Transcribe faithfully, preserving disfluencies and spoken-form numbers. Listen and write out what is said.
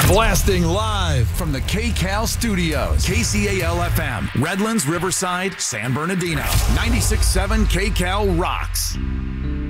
Blasting live from the K-Cal studios. K C A L F M, Redlands, Riverside, San Bernardino. ninety-six point seven K-Cal rocks.